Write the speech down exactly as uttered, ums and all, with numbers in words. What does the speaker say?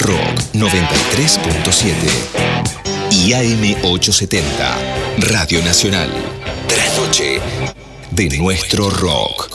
Rock noventa y tres punto siete y A M ochocientos setenta, Radio Nacional. Trasnoche de nuestro rock.